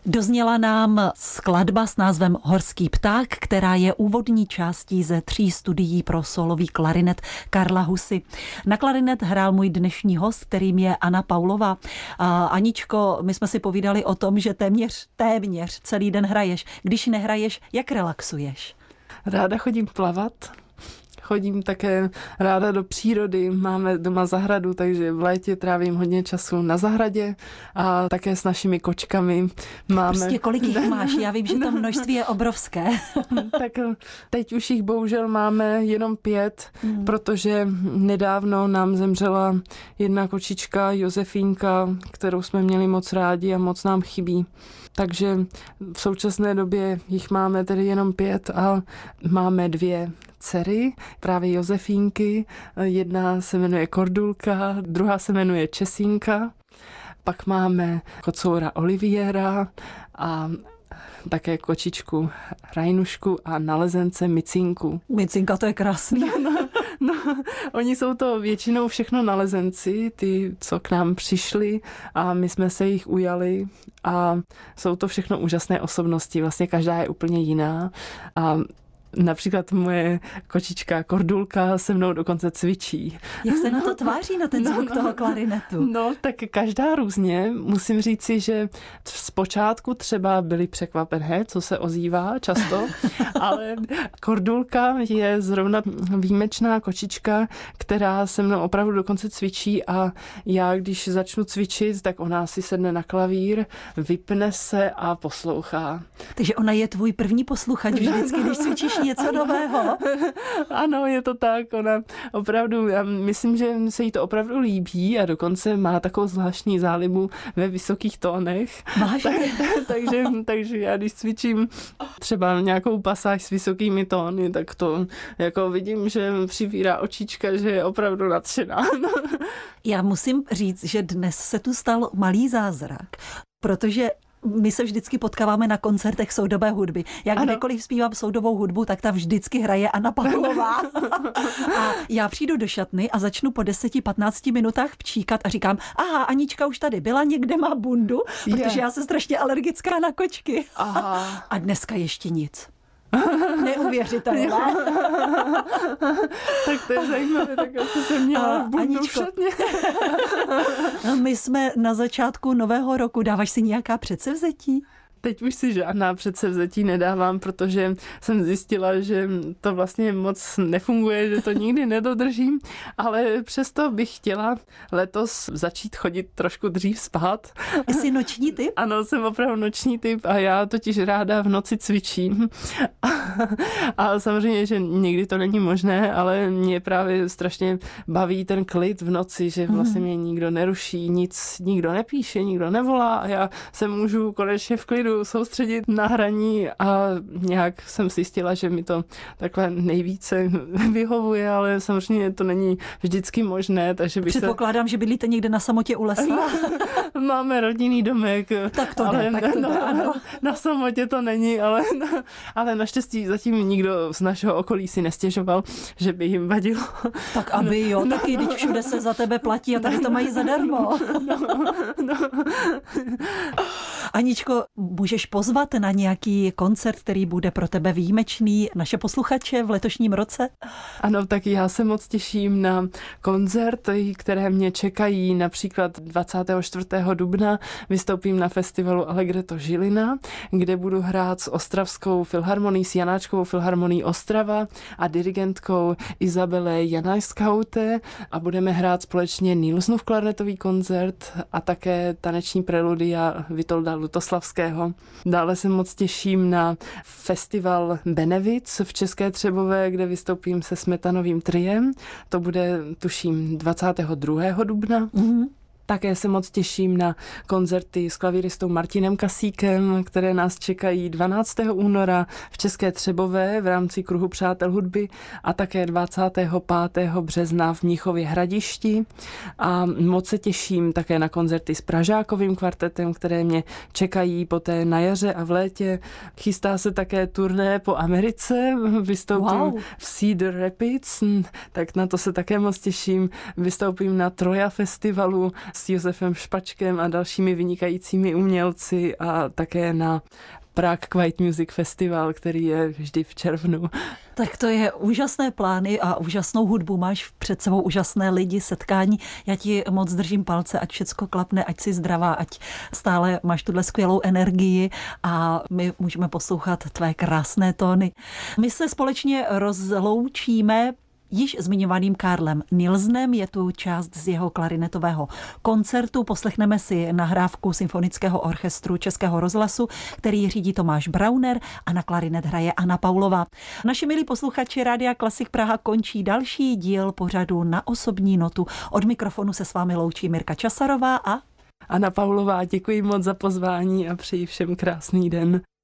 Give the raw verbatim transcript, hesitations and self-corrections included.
Dozněla nám skladba s názvem Horský pták, která je úvodní částí ze tří studií pro sólový klarinet Karla Husy. Na klarinet hrál můj dnešní host, kterým je Anna Paulová. A Aničko, my jsme si povídali o tom, že téměř, téměř celý den hraješ. Když nehraješ, jak relaxuješ? Ráda chodím plavat. Chodím také ráda do přírody, máme doma zahradu, takže v létě trávím hodně času na zahradě a také s našimi kočkami máme... Prostě kolik jich máš? Já vím, že to množství je obrovské. Tak teď už jich bohužel máme jenom pět, hmm. protože nedávno nám zemřela jedna kočička, Josefínka, kterou jsme měli moc rádi a moc nám chybí. Takže v současné době jich máme tedy jenom pět a máme dvě dcery, právě Josefínky. Jedna se jmenuje Kordulka, druhá se jmenuje Česínka. Pak máme kocoura Oliviera a také kočičku Rajnušku a nalezence Micinku. Micinka, to je krásný. No, no, no, oni jsou to většinou všechno nalezenci, ty, co k nám přišli a my jsme se jich ujali a jsou to všechno úžasné osobnosti, vlastně každá je úplně jiná a například moje kočička Kordulka se mnou dokonce cvičí. Jak se na to tváří, na ten zvuk no, no, toho klarinetu? No, tak každá různě. Musím říci, že zpočátku třeba byly překvapené, co se ozývá často, ale Kordulka je zrovna výjimečná kočička, která se mnou opravdu dokonce cvičí a já, když začnu cvičit, tak ona si sedne na klavír, vypne se a poslouchá. Takže ona je tvůj první posluchač vždycky, když cvičíš něco nového. Ano, je to tak. Ona opravdu, já myslím, že se jí to opravdu líbí a dokonce má takovou zvláštní zálibu ve vysokých tónech. Tak, takže, takže já, když cvičím třeba nějakou pasáž s vysokými tóny, tak to jako vidím, že přivírá očička, že je opravdu nadšená. Já musím říct, že dnes se tu stal malý zázrak, protože my se vždycky potkáváme na koncertech soudobé hudby. Jak kdekoliv zpívám soudobou hudbu, tak ta vždycky hraje Anna Paulová. A já přijdu do šatny a začnu po deseti patnácti minutách pčíkat a říkám, aha, Anička už tady byla, někde má bundu, protože yeah. já jsem strašně alergická na kočky. Aha. A dneska ještě nic. Neuvěřitelné. Tak to je zajímavé, tak asi jsem měla bundu v šatně. My jsme na začátku nového roku, dáváš si nějaká předsevzetí? Teď už si žádná předsevzetí nedávám, protože jsem zjistila, že to vlastně moc nefunguje, že to nikdy nedodržím, ale přesto bych chtěla letos začít chodit trošku dřív spát. Jsi noční typ? Ano, jsem opravdu noční typ a já totiž ráda v noci cvičím. A samozřejmě, že někdy to není možné, ale mě právě strašně baví ten klid v noci, že vlastně mě nikdo neruší, nic, nikdo nepíše, nikdo nevolá a já se můžu konečně v klidu soustředit na hraní a nějak jsem si jistila, že mi to takhle nejvíce vyhovuje, ale samozřejmě to není vždycky možné, takže bych Předpokládám, se... že bydlíte někde na samotě u lesa. Máme rodinný domek. Tak to ale jde, tak to no, jde, ano. Na samotě to není, ale, ale naštěstí zatím nikdo z našeho okolí si nestěžoval, že by jim vadilo. Tak aby jo, no. Taky, když všude se za tebe platí a tady to mají zadarmo. No, no. Aničko, můžeš pozvat na nějaký koncert, který bude pro tebe výjimečný, naše posluchače v letošním roce? Ano, tak já se moc těším na koncerty, které mě čekají. Například dvacátého čtvrtého dubna vystoupím na festivalu Allegretto Žilina, kde budu hrát s Ostravskou filharmonií, s Janáčkovou filharmonií Ostrava a dirigentkou Izabele Janajskaute a budeme hrát společně Nilsnův klarnetový koncert a také taneční preludia Vitolda Lutoslavského. Dále se moc těším na festival Benevic v České Třebové, kde vystoupím se Smetanovým triem. To bude, tuším, dvacátého druhého dubna. Mm-hmm. Také se moc těším na koncerty s klavíristou Martinem Kasíkem, které nás čekají dvanáctého února v České Třebové v rámci Kruhu přátel hudby a také dvacátého pátého března v Mnichově Hradišti. A moc se těším také na koncerty s Pražákovým kvartetem, které mě čekají poté na jaře a v létě. Chystá se také turné po Americe, vystoupím wow. v Cedar Rapids, tak na to se také moc těším. Vystoupím na Troja festivalu s Josefem Špačkem a dalšími vynikajícími umělci a také na Prague Quiet Music Festival, který je vždy v červnu. Tak to je úžasné plány a úžasnou hudbu. Máš před sebou úžasné lidi, setkání. Já ti moc držím palce, ať všecko klapne, ať jsi zdravá, ať stále máš tuhle skvělou energii a my můžeme poslouchat tvé krásné tóny. My se společně rozloučíme již zmiňovaným Karlem Nilsnem. Je tu část z jeho klarinetového koncertu. Poslechneme si nahrávku Symfonického orchestru Českého rozhlasu, který řídí Tomáš Brauner a na klarinet hraje Anna Paulová. Naši milí posluchači Rádia Klasik Praha, končí další díl pořadu Na osobní notu. Od mikrofonu se s vámi loučí Mirka Časarová a Anna Paulová. Děkuji moc za pozvání a přeji všem krásný den.